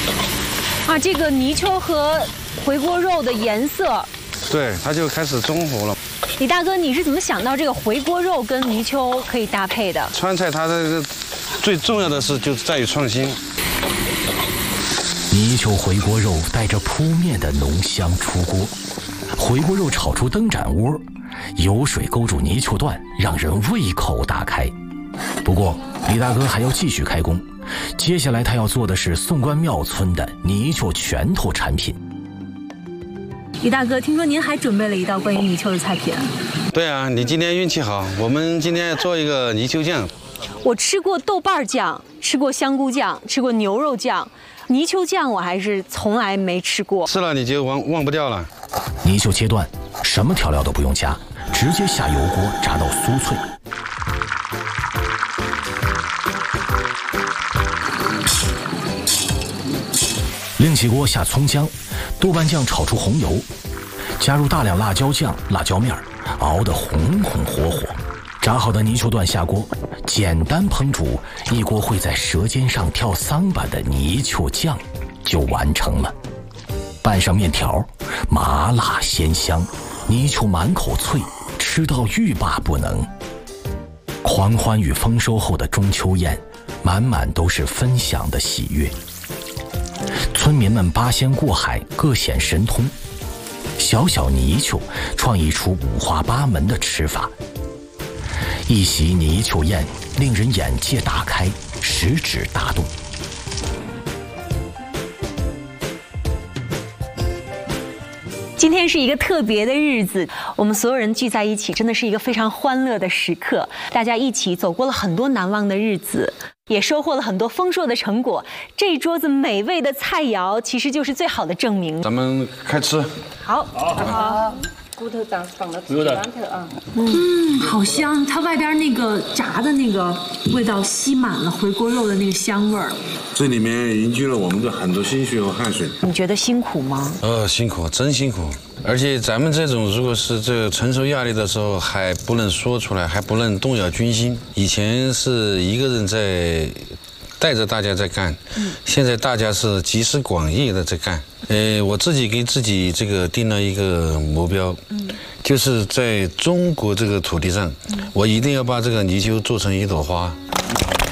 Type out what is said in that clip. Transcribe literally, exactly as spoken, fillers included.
啊，这个泥鳅和回锅肉的颜色， 对，它就开始中和了。 李大哥，你是怎么想到这个回锅肉跟泥鳅可以搭配的？ 川菜它的最重要的是就在于创新。 泥鳅回锅肉带着扑面的浓香出锅，回锅肉炒出灯盏窝，油水勾住泥鳅段，让人胃口大开。不过李大哥还要继续开工，接下来他要做的是宋关庙村的泥鳅拳头产品。 李大哥，听说您还准备了一道关于泥鳅的菜品。 对啊，你今天运气好，我们今天要做一个泥鳅酱。 我吃过豆瓣酱，吃过香菇酱，吃过牛肉酱，泥鳅酱我还是从来没吃过。 吃了你就忘忘不掉了。 泥鳅切段，什么调料都不用加，直接下油锅炸到酥脆。另起锅下葱姜，豆瓣酱炒出红油，加入大量辣椒酱、辣椒面，熬得红红火火。炸好的泥鳅段下锅，简单烹煮，一锅会在舌尖上跳桑巴的泥鳅酱就完成了。拌上面条，麻辣鲜香，泥鳅满口脆，吃到欲罢不能。狂欢与丰收后的中秋宴，满满都是分享的喜悦。村民们八仙过海，各显神通。小小泥鳅创意出五花八门的吃法。一席泥鳅宴令人眼界大开，食指大动。 今天是一个特别的日子，我们所有人聚在一起，真的是一个非常欢乐的时刻。大家一起走过了很多难忘的日子，也收获了很多丰硕的成果。这一桌子美味的菜肴，其实就是最好的证明。 咱们开吃。 好， 好，好。 骨头长放了鸡蛋头啊， 嗯，好香！它外边那个炸的那个味道吸满了回锅肉的那个香味儿。 这里面凝聚了我们的很多心血和汗水。 你觉得辛苦吗？ 呃，辛苦，真辛苦。而且咱们这种如果是这个承受压力的时候，还不能说出来，还不能动摇军心。以前是一个人在带着大家在干，嗯、现在大家是集思广益的在干。呃，我自己给自己这个定了一个目标，嗯，就是在中国这个土地上，嗯、我一定要把这个泥鳅做成一朵花。